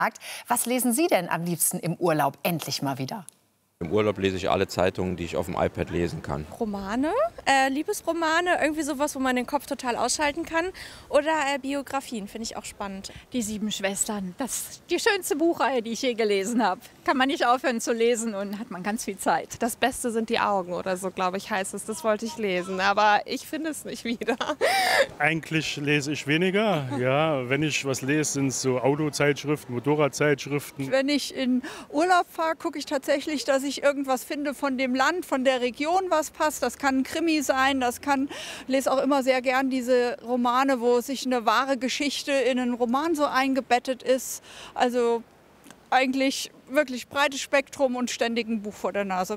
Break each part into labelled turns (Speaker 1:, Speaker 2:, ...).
Speaker 1: Was lesen Sie denn am liebsten im Urlaub endlich mal wieder?
Speaker 2: Im Urlaub lese ich alle Zeitungen, die ich auf dem iPad lesen kann.
Speaker 3: Romane, Liebesromane, irgendwie sowas, wo man den Kopf total ausschalten kann. Oder Biografien, finde ich auch spannend.
Speaker 4: Die Sieben Schwestern, das ist die schönste Buchreihe, die ich je gelesen habe. Kann man nicht aufhören zu lesen und hat man ganz viel Zeit.
Speaker 5: Das Beste sind die Augen oder so, glaube ich, heißt es. Das wollte ich lesen, aber ich finde es nicht wieder.
Speaker 6: Eigentlich lese ich weniger. Ja, wenn ich was lese, sind es so Autozeitschriften, Motorradzeitschriften.
Speaker 7: Wenn ich in Urlaub fahre, gucke ich tatsächlich, dass ich irgendwas finde von dem Land, von der Region, was passt. Das kann ein Krimi sein, lese auch immer sehr gern diese Romane, wo sich eine wahre Geschichte in einen Roman so eingebettet ist. Also eigentlich wirklich breites Spektrum und ständig ein Buch vor der Nase.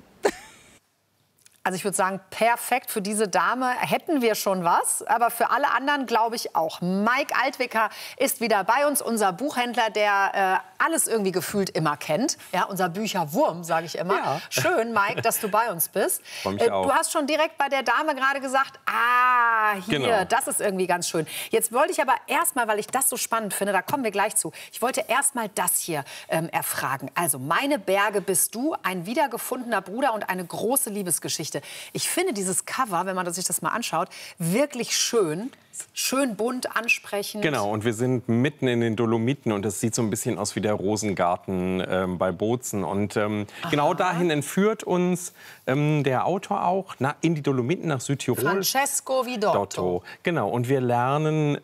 Speaker 1: Also ich würde sagen, perfekt für diese Dame hätten wir schon was, aber für alle anderen glaube ich auch. Mike Altwicker ist wieder bei uns, unser Buchhändler, der alles irgendwie gefühlt immer kennt. Ja, unser Bücherwurm, sage ich immer. Ja. Schön, Mike, dass du bei uns bist.
Speaker 2: Freu mich auch.
Speaker 1: Du hast schon direkt bei der Dame gerade gesagt, hier, genau. Das ist irgendwie ganz schön. Jetzt wollte ich aber erstmal, weil ich das so spannend finde, da kommen wir gleich zu, ich wollte erstmal das hier erfragen. Also, meine Berge bist du, ein wiedergefundener Bruder und eine große Liebesgeschichte. Ich finde dieses Cover, wenn man sich das mal anschaut, wirklich schön. Schön bunt, ansprechend.
Speaker 8: Genau, und wir sind mitten in den Dolomiten und das sieht so ein bisschen aus wie der Rosengarten bei Bozen. Und genau dahin entführt uns der Autor auch in die Dolomiten nach Südtirol.
Speaker 1: Francesco Vidotto.
Speaker 8: Genau, und wir lernen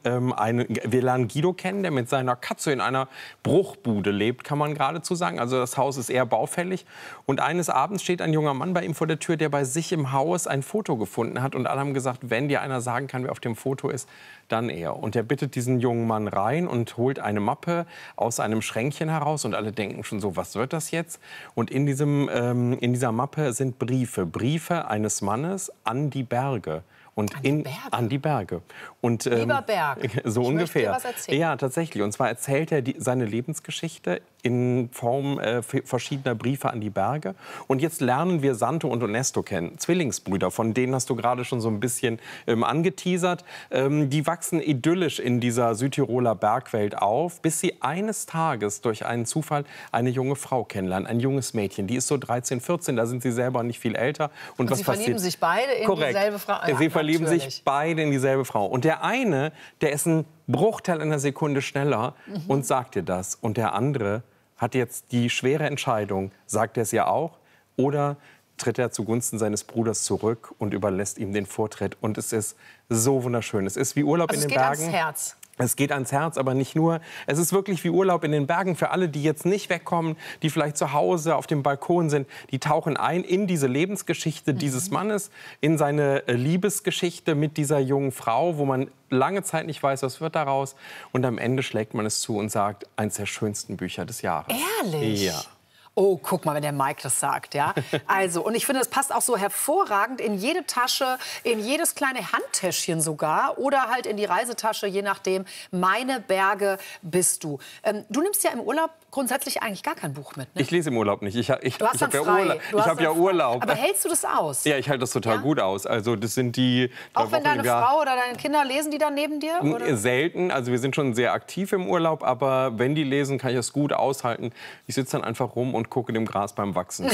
Speaker 8: Guido kennen, der mit seiner Katze in einer Bruchbude lebt, kann man geradezu sagen. Also das Haus ist eher baufällig. Und eines Abends steht ein junger Mann bei ihm vor der Tür, der bei sich im Haus ein Foto gefunden hat. Und alle haben gesagt, wenn dir einer sagen kann, wer auf dem Foto ist, dann er. Und er bittet diesen jungen Mann rein und holt eine Mappe aus einem Schränkchen heraus. Und alle denken schon so, was wird das jetzt? Und in dieser Mappe sind Briefe eines Mannes an die Berge. Und an die Berge. Und,
Speaker 1: Lieber Berg,
Speaker 8: so
Speaker 1: ich
Speaker 8: ungefähr.
Speaker 1: Möchte dir was erzählen.
Speaker 8: Ja, tatsächlich. Und zwar erzählt er seine Lebensgeschichte in Form verschiedener Briefe an die Berge. Und jetzt lernen wir Santo und Onesto kennen, Zwillingsbrüder, von denen hast du gerade schon so ein bisschen angeteasert. Die wachsen idyllisch in dieser Südtiroler Bergwelt auf, bis sie eines Tages durch einen Zufall eine junge Frau kennenlernen, ein junges Mädchen. Die ist so 13, 14, da sind sie selber nicht viel älter. Und was
Speaker 1: sie
Speaker 8: passiert?
Speaker 1: verlieben sich beide in dieselbe Frau? Ja,
Speaker 8: sie verlieben sich beide in dieselbe Frau. Und der eine, der ist ein Bruchteil einer Sekunde schneller und sagt dir das. Und der andere hat jetzt die schwere Entscheidung, sagt er es ja auch, oder tritt er zugunsten seines Bruders zurück und überlässt ihm den Vortritt. Und es ist so wunderschön. Es ist wie Urlaub in den Bergen.
Speaker 1: Es geht ans Herz.
Speaker 8: Es geht ans Herz, aber nicht nur. Es ist wirklich wie Urlaub in den Bergen. Für alle, die jetzt nicht wegkommen, die vielleicht zu Hause auf dem Balkon sind, die tauchen ein in diese Lebensgeschichte dieses Mannes, in seine Liebesgeschichte mit dieser jungen Frau, wo man lange Zeit nicht weiß, was wird daraus. Und am Ende schlägt man es zu und sagt, eines der schönsten Bücher des Jahres.
Speaker 1: Ehrlich?
Speaker 8: Ja.
Speaker 1: Oh, guck mal, wenn der Mike das sagt, ja. Also, und ich finde, es passt auch so hervorragend in jede Tasche, in jedes kleine Handtäschchen sogar oder halt in die Reisetasche, je nachdem. Meine Berge bist du. Du nimmst ja im Urlaub grundsätzlich eigentlich gar kein Buch mit, ne?
Speaker 8: Ich lese im Urlaub nicht. Ich habe ja Urlaub.
Speaker 1: Urlaub. Aber hältst du das aus?
Speaker 8: Ja, ich halte das total gut aus. Also das sind die...
Speaker 1: Auch wenn deine Frau oder deine Kinder lesen die dann neben dir? Oder?
Speaker 8: Selten. Also wir sind schon sehr aktiv im Urlaub. Aber wenn die lesen, kann ich das gut aushalten. Ich sitze dann einfach rum und gucke dem Gras beim Wachsen zu.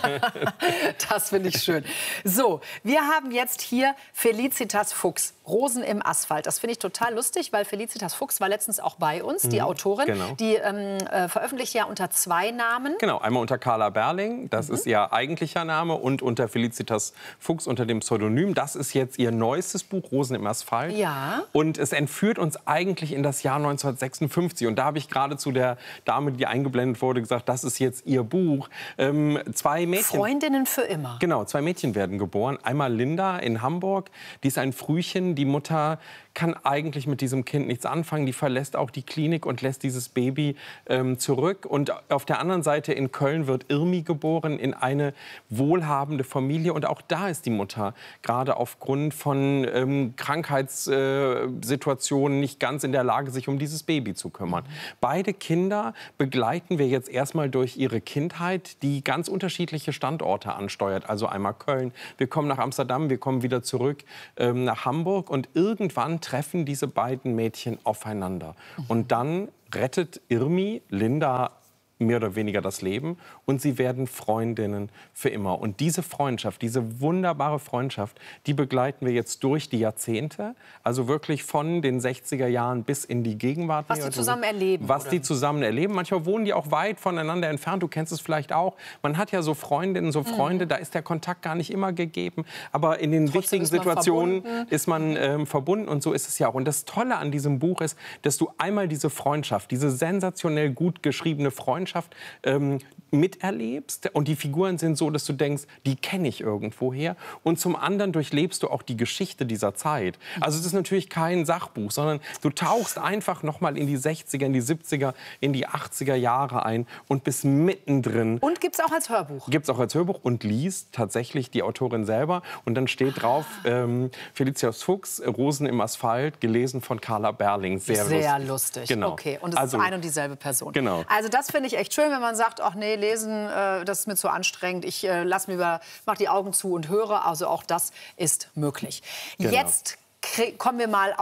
Speaker 1: Das finde ich schön. So, wir haben jetzt hier Felicitas Fuchs, Rosen im Asphalt. Das finde ich total lustig, weil Felicitas Fuchs war letztens auch bei uns, die Autorin. Genau. Die veröffentlicht ja unter 2 Namen.
Speaker 8: Genau, einmal unter Carla Berling, das ist ihr eigentlicher Name, und unter Felicitas Fuchs unter dem Pseudonym. Das ist jetzt ihr neuestes Buch, Rosen im Asphalt.
Speaker 1: Ja.
Speaker 8: Und es entführt uns eigentlich in das Jahr 1956. Und da habe ich gerade zu der Dame, die eingeblendet wurde, gesagt, das ist jetzt ihr Buch. 2 Mädchen.
Speaker 1: Freundinnen für immer.
Speaker 8: Genau, 2 Mädchen werden geboren. Einmal Linda in Hamburg, die ist ein Frühchen. Die Mutter kann eigentlich mit diesem Kind nichts anfangen. Die verlässt auch die Klinik und lässt dieses Baby zurück. Und auf der anderen Seite in Köln wird Irmi geboren, in eine wohlhabende Familie. Und auch da ist die Mutter gerade aufgrund von Krankheitssituationen nicht ganz in der Lage, sich um dieses Baby zu kümmern. Beide Kinder begleiten wir jetzt erstmal durch ihre Kindheit, die ganz unterschiedliche Standorte ansteuert. Also einmal Köln, wir kommen nach Amsterdam, wir kommen wieder zurück nach Hamburg. Und irgendwann treffen diese beiden Mädchen aufeinander. Und dann rettet Irmi Linda mehr oder weniger das Leben und sie werden Freundinnen für immer. Und diese Freundschaft, diese wunderbare Freundschaft, die begleiten wir jetzt durch die Jahrzehnte, also wirklich von den 60er Jahren bis in die Gegenwart.
Speaker 1: Was die zusammen erleben.
Speaker 8: Was die zusammen erleben. Manchmal wohnen die auch weit voneinander entfernt, du kennst es vielleicht auch. Man hat ja so Freundinnen, so Freunde, da ist der Kontakt gar nicht immer gegeben, aber in den wichtigen Situationen ist man verbunden und so ist es ja auch. Und das Tolle an diesem Buch ist, dass du einmal diese Freundschaft, diese sensationell gut geschriebene Freundschaft miterlebst und die Figuren sind so, dass du denkst, die kenne ich irgendwoher und zum anderen durchlebst du auch die Geschichte dieser Zeit. Also es ist natürlich kein Sachbuch, sondern du tauchst einfach noch mal in die 60er, in die 70er, in die 80er Jahre ein und bist mittendrin.
Speaker 1: Und gibt's auch als Hörbuch?
Speaker 8: Gibt's auch als Hörbuch und liest tatsächlich die Autorin selber und dann steht drauf Felicitas Fuchs, Rosen im Asphalt, gelesen von Carla Berling.
Speaker 1: Sehr lustig.
Speaker 8: Genau.
Speaker 1: Okay, und es ist eine und dieselbe Person.
Speaker 8: Genau.
Speaker 1: Also das finde ich echt schön, wenn man sagt, ach nee, lesen, das ist mir zu anstrengend. Ich mach die Augen zu und höre. Also auch das ist möglich.
Speaker 8: Genau.
Speaker 1: Jetzt kommen wir mal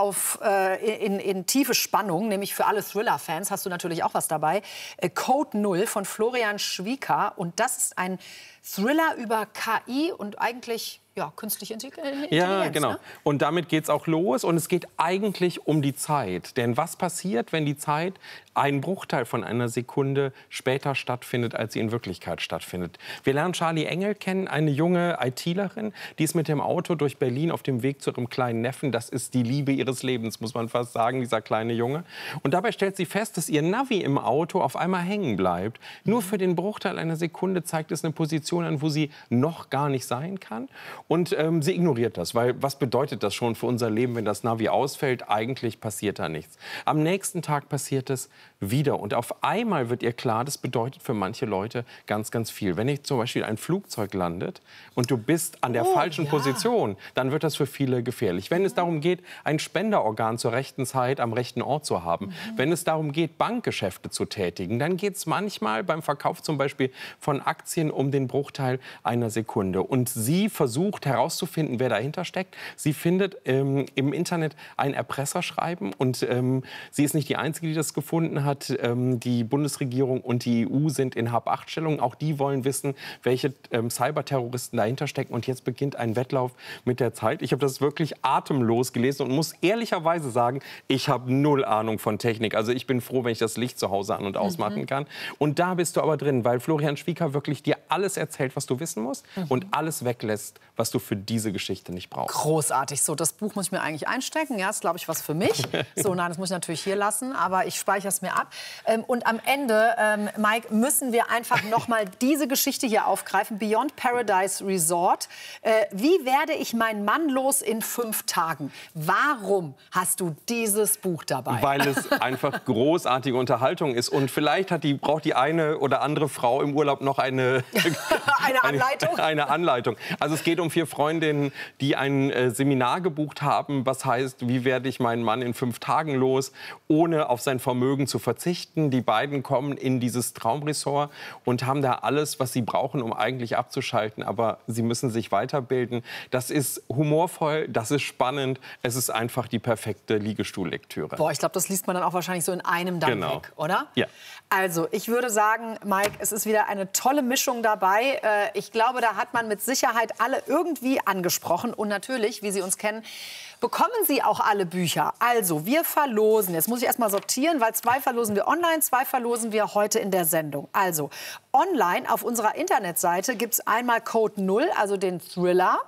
Speaker 1: in tiefe Spannung, nämlich für alle Thriller-Fans hast du natürlich auch was dabei. Code 0 von Florian Schwieker. Und das ist ein Thriller über KI und eigentlich künstliche Intelligenz.
Speaker 8: Ja, genau.
Speaker 1: Ne?
Speaker 8: Und damit geht's auch los. Und es geht eigentlich um die Zeit. Denn was passiert, wenn die Zeit einen Bruchteil von einer Sekunde später stattfindet, als sie in Wirklichkeit stattfindet? Wir lernen Charlie Engel kennen, eine junge ITlerin, die ist mit dem Auto durch Berlin auf dem Weg zu ihrem kleinen Neffen. Das ist die Liebe ihres Lebens, muss man fast sagen, dieser kleine Junge. Und dabei stellt sie fest, dass ihr Navi im Auto auf einmal hängen bleibt. Nur für den Bruchteil einer Sekunde zeigt es eine Position an, wo sie noch gar nicht sein kann. Und sie ignoriert das, weil was bedeutet das schon für unser Leben, wenn das Navi ausfällt? Eigentlich passiert da nichts. Am nächsten Tag passiert es wieder. Und auf einmal wird ihr klar, das bedeutet für manche Leute ganz, ganz viel. Wenn jetzt zum Beispiel ein Flugzeug landet und du bist an der falschen Position, dann wird das für viele gefährlich. Wenn es darum geht, ein Spenderorgan zur rechten Zeit am rechten Ort zu haben, wenn es darum geht, Bankgeschäfte zu tätigen, dann geht es manchmal beim Verkauf zum Beispiel von Aktien um den Bruchteil einer Sekunde. Und sie versucht herauszufinden, wer dahinter steckt. Sie findet im Internet ein Erpresserschreiben und sie ist nicht die Einzige, die das gefunden hat. Die Bundesregierung und die EU sind in Hab-Acht-Stellung. Auch die wollen wissen, welche Cyberterroristen dahinter stecken. Und jetzt beginnt ein Wettlauf mit der Zeit. Ich habe das wirklich atemlos gelesen und muss ehrlicherweise sagen, ich habe null Ahnung von Technik. Also ich bin froh, wenn ich das Licht zu Hause an- und ausmachen kann. Und da bist du aber drin, weil Florian Schwieker wirklich dir alles erzählt, was du wissen musst und alles weglässt, was du für diese Geschichte nicht brauchst.
Speaker 1: Großartig. So, das Buch muss ich mir eigentlich einstecken. Ja, ist, glaube ich, was für mich. So, nein, das muss ich natürlich hier lassen, aber ich speichere es mir ab. Und am Ende, Mike, müssen wir einfach noch mal diese Geschichte hier aufgreifen. Beyond Paradise Resort. Wie werde ich meinen Mann los in 5 Tagen? Warum hast du dieses Buch dabei?
Speaker 8: Weil es einfach großartige Unterhaltung ist. Und vielleicht braucht die eine oder andere Frau im Urlaub noch eine
Speaker 1: Anleitung.
Speaker 8: Eine Anleitung. Also es geht um 4 Freundinnen, die ein Seminar gebucht haben, was heißt, wie werde ich meinen Mann in 5 Tagen los, ohne auf sein Vermögen zu verzichten. Die beiden kommen in dieses Traumresort und haben da alles, was sie brauchen, um eigentlich abzuschalten. Aber sie müssen sich weiterbilden. Das ist humorvoll, das ist spannend. Es ist einfach die perfekte Liegestuhllektüre.
Speaker 1: Boah, ich glaube, das liest man dann auch wahrscheinlich so in einem dann weg, oder?
Speaker 8: Ja.
Speaker 1: Also, ich würde sagen, Mike, es ist wieder eine tolle Mischung dabei. Ich glaube, da hat man mit Sicherheit alle irgendwie angesprochen. Und natürlich, wie Sie uns kennen, bekommen Sie auch alle Bücher. Also, wir verlosen. Jetzt muss ich erst mal sortieren, weil 2 verlosen wir online, 2 verlosen wir heute in der Sendung. Also, online auf unserer Internetseite gibt es einmal Code 0, also den Thriller,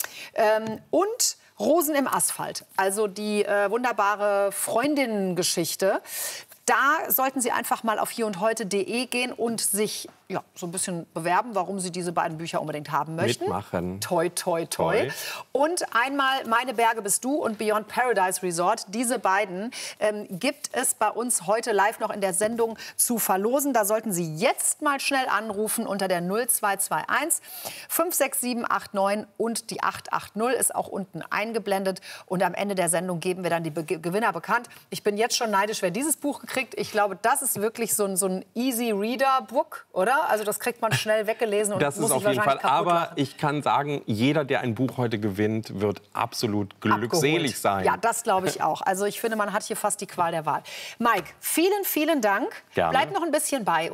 Speaker 1: und Rosen im Asphalt, also die wunderbare Freundinnengeschichte. Da sollten Sie einfach mal auf hierundheute.de gehen und sich so ein bisschen bewerben, warum Sie diese beiden Bücher unbedingt haben möchten.
Speaker 8: Mitmachen.
Speaker 1: Toi, toi, toi. Und einmal Meine Berge bist du und Beyond Paradise Resort. Diese beiden gibt es bei uns heute live noch in der Sendung zu verlosen. Da sollten Sie jetzt mal schnell anrufen unter der 0221 56789 und die 880 ist auch unten eingeblendet. Und am Ende der Sendung geben wir dann die Gewinner bekannt. Ich bin jetzt schon neidisch, wer dieses Buch gekriegt. Ich glaube, das ist wirklich so ein Easy-Reader-Book, oder? oder? Also das kriegt man schnell weggelesen und
Speaker 8: Das
Speaker 1: muss
Speaker 8: ist
Speaker 1: sich
Speaker 8: auf jeden
Speaker 1: wahrscheinlich
Speaker 8: Fall.
Speaker 1: kaputt
Speaker 8: Aber
Speaker 1: lachen.
Speaker 8: ich kann sagen, jeder, der ein Buch heute gewinnt, wird absolut glückselig
Speaker 1: Abgeholt.
Speaker 8: sein.
Speaker 1: Ja, das glaube ich auch. Also ich finde, man hat hier fast die Qual der Wahl. Mike, vielen, vielen Dank.
Speaker 8: Gerne.
Speaker 1: Bleib noch ein bisschen bei